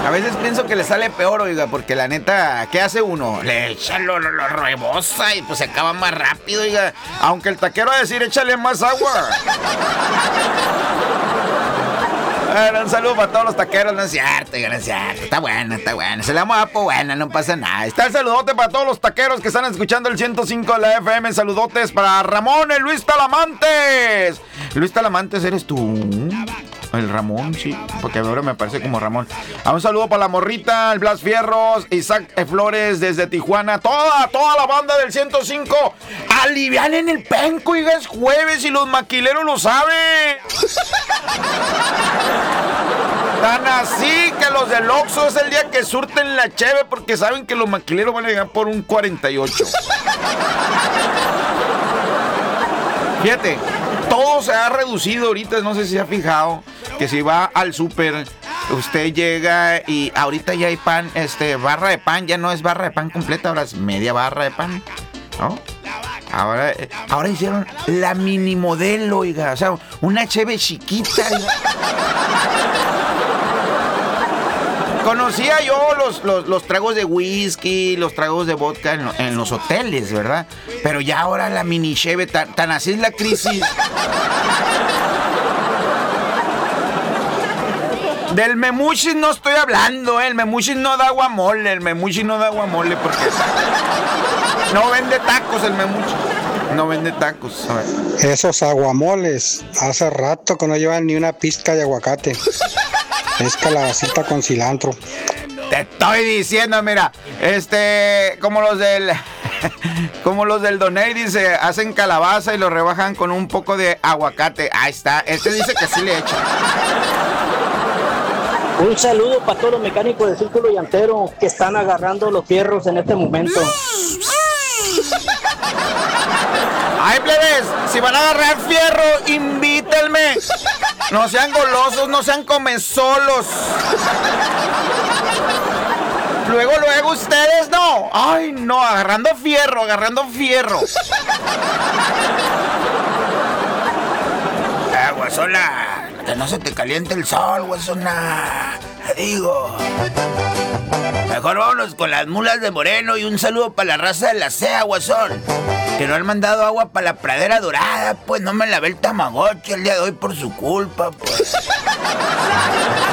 A veces pienso que le sale peor, oiga, porque la neta, ¿qué hace uno? Le echa, lo rebosa y pues se acaba más rápido, oiga. Aunque el taquero va a decir, échale más agua. Un saludo para todos los taqueros, no es cierto, no es cierto. Está buena. Se le llama Apo buena, no pasa nada. Está el saludote para todos los taqueros que están escuchando el 105 de la FM. Saludotes para Ramón, el Luis Talamantes. Luis Talamantes, ¿eres tú? El Ramón, sí, porque ahora me parece como Ramón. Un saludo para la morrita, el Blas Fierros, Isaac Flores desde Tijuana. Toda la banda del 105. Alivianen el penco, oiga, es jueves y los maquileros lo saben. Tan así que los del Oxxo es el día que surten la cheve porque saben que los maquileros van a llegar por un 48. Fíjate, todo se ha reducido ahorita, no sé si se ha fijado, que si va al súper, usted llega y ahorita ya hay pan, barra de pan, ya no es barra de pan completa, ahora es media barra de pan, ¿no? Ahora hicieron la mini modelo, oiga, o sea, una cheve chiquita, oiga. Conocía yo los tragos de whisky, los tragos de vodka en los hoteles, ¿verdad? Pero ya ahora la mini cheve, tan así es la crisis. Del memuchis no estoy hablando, el memuchis no da guamole, porque no vende tacos el memuchis. No vende tacos. A ver. Esos aguamoles, hace rato que no llevan ni una pizca de aguacate. Es calabacita con cilantro. Te estoy diciendo, mira, como los del Donay, dice, hacen calabaza y lo rebajan con un poco de aguacate. Ahí está, dice que sí le echa. Un saludo para todos los mecánicos de Círculo Llantero que están agarrando los fierros en este momento. Ay, plebes, si van a agarrar fierro, invítenme. No sean golosos, no sean comezolos. Luego ustedes no. Ay, no, agarrando fierro. Guasona, que no se te caliente el sol, guasona. Te digo. Mejor vámonos con las mulas de Moreno y un saludo para la raza de la CEA, guasón. Que no han mandado agua para la pradera dorada, pues no me lavé el tamagotchi el día de hoy por su culpa, pues.